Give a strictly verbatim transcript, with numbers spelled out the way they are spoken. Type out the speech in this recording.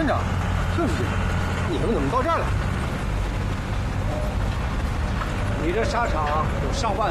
镇长，就是这个。你们怎么到这儿来？ 你这沙场有上万